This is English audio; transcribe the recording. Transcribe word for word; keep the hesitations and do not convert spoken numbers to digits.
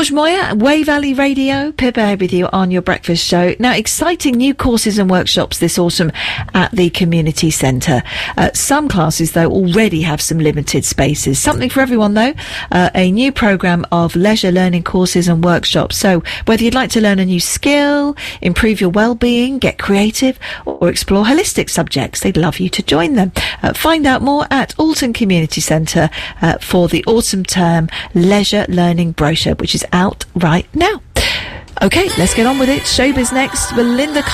George Moyer, Way Valley Radio, Pippa here with you on your breakfast show. Now, exciting new courses and workshops this autumn at the community centre. Uh, some classes, though, already have some limited spaces. Something for everyone, though. Uh, a new programme of leisure learning courses and workshops. So, whether you'd like to learn a new skill, improve your well-being, get creative, or explore holistic subjects, they'd love you to join them. Uh, find out more at Alton Community Centre uh, for the autumn term leisure learning brochure, which is out right now. Okay, let's get on with it. Showbiz next. Belinda